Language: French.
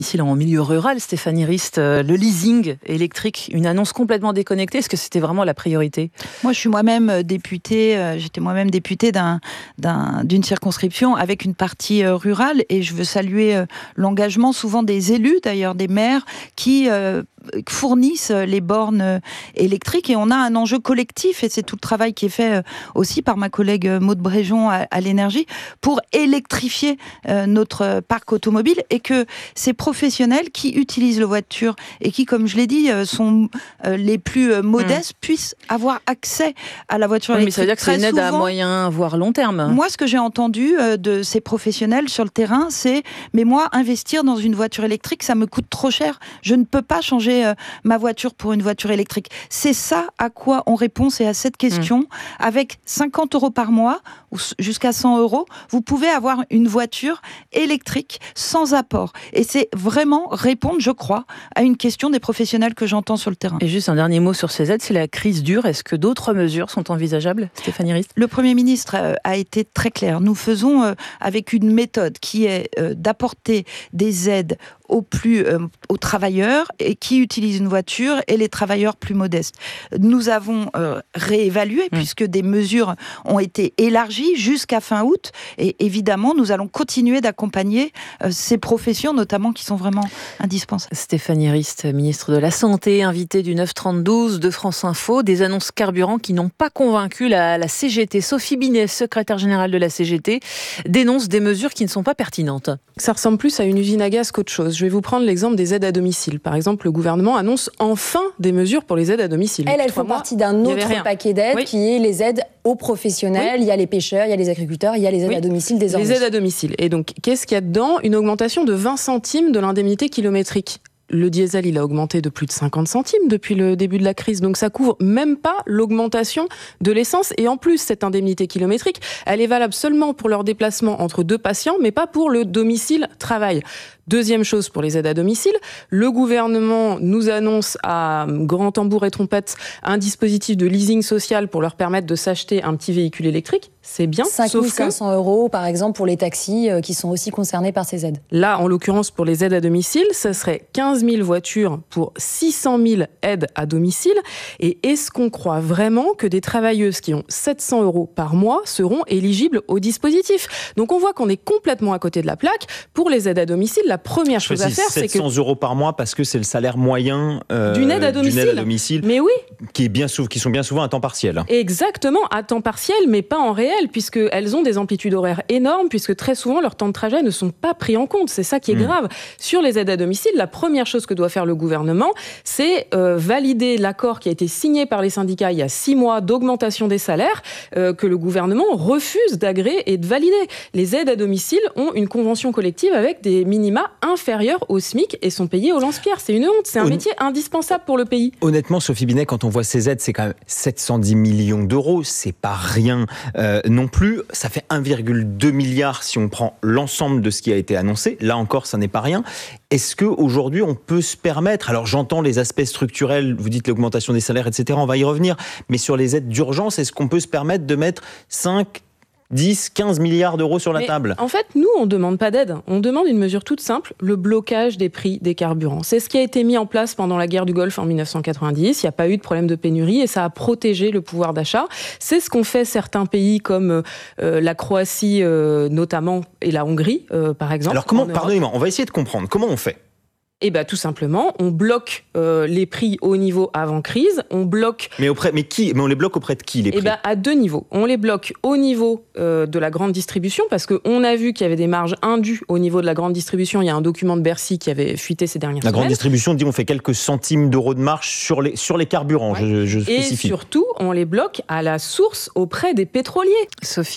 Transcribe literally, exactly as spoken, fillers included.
En milieu rural, Stéphanie Rist, le leasing électrique, une annonce complètement déconnectée, est-ce que c'était vraiment la priorité ? Moi, je suis moi-même députée, j'étais moi-même députée d'un, d'un, d'une circonscription avec une partie rurale, et je veux saluer l'engagement souvent des élus, d'ailleurs des maires, qui euh, fournissent les bornes électriques, et on a un enjeu collectif, et c'est tout le travail qui est fait aussi par ma collègue Maude Bréjon à, à l'énergie, pour électrifier euh, notre parc automobile, et que ces professionnels qui utilisent la voiture et qui, comme je l'ai dit, sont les plus modestes, mmh. puissent avoir accès à la voiture oui, électrique. Mais ça veut dire que c'est une aide souvent, à moyen, voire long terme. Moi, ce que j'ai entendu de ces professionnels sur le terrain, c'est « mais moi, investir dans une voiture électrique, ça me coûte trop cher. Je ne peux pas changer ma voiture pour une voiture électrique. » C'est ça à quoi on répond, c'est à cette question. Mmh. Avec cinquante euros par mois, ou jusqu'à cent euros, vous pouvez avoir une voiture électrique sans apport. Et c'est vraiment répondre, je crois, à une question des professionnels que j'entends sur le terrain. Et juste un dernier mot sur ces aides, si la crise dure, est-ce que d'autres mesures sont envisageables, Stéphanie Rist ? Le Premier ministre a été très clair. Nous faisons avec une méthode qui est d'apporter des aides aux plus euh, aux travailleurs et qui utilisent une voiture et les travailleurs plus modestes. Nous avons euh, réévalué mmh. puisque des mesures ont été élargies jusqu'à fin août, et évidemment nous allons continuer d'accompagner euh, ces professions notamment qui sont vraiment indispensables. Stéphanie Rist, ministre de la Santé, invitée du neuf trente-douze de France Info, des annonces carburant qui n'ont pas convaincu la, la C G T. Sophie Binet, secrétaire générale de la C G T, dénonce des mesures qui ne sont pas pertinentes. Ça ressemble plus à une usine à gaz qu'autre chose. Je vais vous prendre l'exemple des aides à domicile. Par exemple, le gouvernement annonce enfin des mesures pour les aides à domicile. Elles, elles font mois, partie d'un autre paquet d'aides oui. qui est les aides aux professionnels. Oui. Il y a les pêcheurs, il y a les agriculteurs, il y a les aides oui. à domicile désormais. Les aides à domicile. Et donc, qu'est-ce qu'il y a dedans ? Une augmentation de vingt centimes de l'indemnité kilométrique. Le diesel, il a augmenté de plus de cinquante centimes depuis le début de la crise. Donc ça couvre même pas l'augmentation de l'essence. Et en plus, cette indemnité kilométrique, elle est valable seulement pour leur déplacement entre deux patients, mais pas pour le domicile-travail. Deuxième chose pour les aides à domicile, le gouvernement nous annonce à grand tambour et trompette un dispositif de leasing social pour leur permettre de s'acheter un petit véhicule électrique. C'est bien, cinq mille cinq cents euros par exemple pour les taxis euh, qui sont aussi concernés par ces aides. Là, en l'occurrence, pour les aides à domicile, ça serait quinze mille voitures pour six cent mille aides à domicile. Et est-ce qu'on croit vraiment que des travailleuses qui ont sept cents euros par mois seront éligibles au dispositif ? Donc on voit qu'on est complètement à côté de la plaque. Pour les aides à domicile, la première Je chose à faire, c'est que... sept cents euros par mois parce que c'est le salaire moyen euh, d'une aide à domicile. D'une aide à domicile mais oui. qui, est bien sou- qui sont bien souvent à temps partiel. Exactement, à temps partiel, mais pas en réel, puisqu'elles ont des amplitudes horaires énormes, puisque très souvent, leurs temps de trajet ne sont pas pris en compte. C'est ça qui est mmh. grave. Sur les aides à domicile, la première chose que doit faire le gouvernement, c'est euh, valider l'accord qui a été signé par les syndicats il y a six mois d'augmentation des salaires, euh, que le gouvernement refuse d'agréer et de valider. Les aides à domicile ont une convention collective avec des minima inférieurs au SMIC et sont payés au lance-pierre. C'est une honte, c'est un Hon... métier indispensable pour le pays. Honnêtement, Sophie Binet, quand on voit ces aides, c'est quand même sept cent dix millions d'euros, c'est pas rien euh, non plus. Ça fait un virgule deux milliard si on prend l'ensemble de ce qui a été annoncé. Là encore, ça n'est pas rien. Est-ce qu'aujourd'hui, on peut se permettre, alors j'entends les aspects structurels, vous dites l'augmentation des salaires, et cetera, on va y revenir, mais sur les aides d'urgence, est-ce qu'on peut se permettre de mettre cinq, dix, quinze milliards d'euros sur la Mais table. En fait, nous, on ne demande pas d'aide. On demande une mesure toute simple, le blocage des prix des carburants. C'est ce qui a été mis en place pendant la guerre du Golfe en dix-neuf cent quatre-vingt-dix. Il n'y a pas eu de problème de pénurie et ça a protégé le pouvoir d'achat. C'est ce qu'ont fait certains pays comme euh, la Croatie euh, notamment et la Hongrie, euh, par exemple. Alors comment, pardonnez-moi, on va essayer de comprendre. Comment on fait ? Eh bien, tout simplement, on bloque euh, les prix au niveau avant crise. On bloque. Mais auprès, mais qui Mais on les bloque auprès de qui les prix ? Eh bien, à deux niveaux. On les bloque au niveau euh, de la grande distribution parce que on a vu qu'il y avait des marges indues au niveau de la grande distribution. Il y a un document de Bercy qui avait fuité ces dernières la semaines. La grande distribution dit on fait quelques centimes d'euros de marge sur les sur les carburants. Ouais. Je, je spécifie. Et surtout, on les bloque à la source auprès des pétroliers. Sophie.